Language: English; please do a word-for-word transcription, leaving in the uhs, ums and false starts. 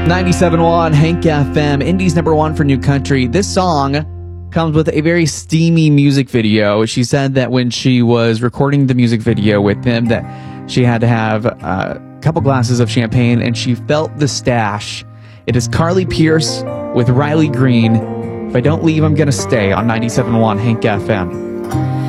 ninety-seven point one Hank F M, Indy's number one for new country. This song comes with a very steamy music video. She said that when she was recording the music video with him, that she had to have a couple glasses of champagne, and she felt the stash. It is Carly Pearce with Riley Green. If I don't leave, I'm gonna stay on ninety-seven point one Hank F M.